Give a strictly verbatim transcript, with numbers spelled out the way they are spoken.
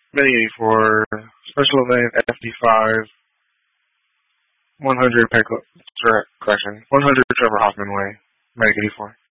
Medic eighty-four, special event F D five, one hundred Pecco, correction, one hundred Trevor Hoffman Way, Medic eighty-four.